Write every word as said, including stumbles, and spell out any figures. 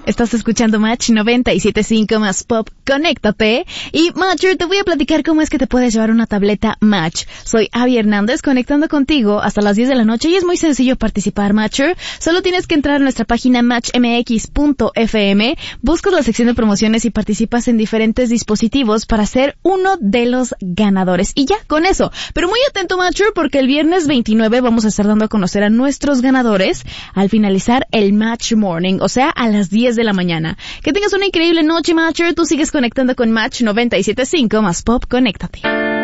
Estás escuchando Match noventa y siete punto cinco más Pop, conéctate. Y Matcher, te voy a platicar cómo es que te puedes llevar una tableta Match. Soy Abby Hernández, conectando contigo hasta las diez de la noche y es muy sencillo participar, Matcher. Solo tienes que entrar a nuestra página match m x punto f m, buscas la sección de promociones y participas en diferentes dispositivos para ser uno de los ganadores. Y ya, con eso. Pero muy atento, Matcher, porque el viernes veintinueve vamos a estar dando a conocer a nuestros ganadores al finalizar el Match Morning, o sea, a las diez de la mañana. Que tengas una increíble noche, Matcher. Tú sigues conectando con Match noventa y siete punto cinco más Pop, conéctate.